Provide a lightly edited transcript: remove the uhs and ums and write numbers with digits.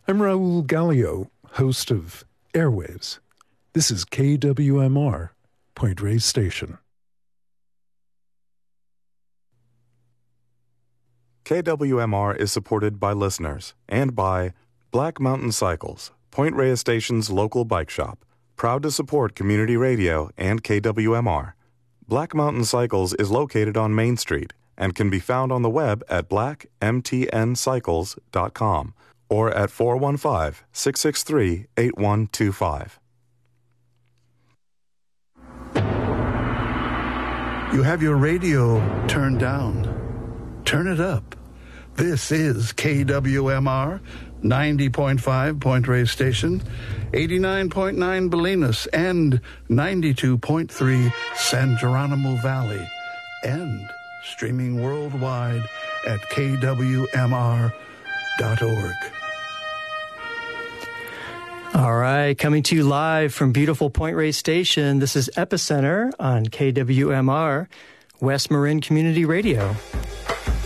I'm Raul Gallio, host of Airwaves. This is KWMR, Point Reyes Station. KWMR is supported by listeners and by Black Mountain Cycles, Point Reyes Station's local bike shop, proud to support community radio and KWMR. Black Mountain Cycles is located on Main Street and can be found on the web at blackmtncycles.com or at 415-663-8125. You have your radio turned down. Turn it up. This is KWMR, 90.5 Point Reyes Station, 89.9 Bolinas, and 92.3 San Geronimo Valley, and streaming worldwide at kwmr.org. All right, coming to you live from beautiful Point Reyes Station, this is Epicenter on KWMR, West Marin Community Radio.